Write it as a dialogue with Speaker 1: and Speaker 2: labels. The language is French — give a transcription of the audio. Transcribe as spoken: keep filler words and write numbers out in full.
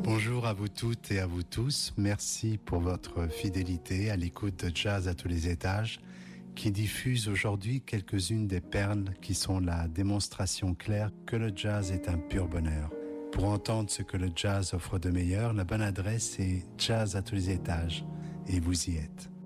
Speaker 1: Bonjour à vous toutes et à vous tous. Merci pour votre fidélité à l'écoute de Jazz à tous les étages, qui diffuse aujourd'hui quelques-unes des perles qui sont la démonstration claire que le jazz est un pur bonheur. Pour entendre ce que le jazz offre de meilleur, la bonne adresse est Jazz à tous les étages, et vous y êtes.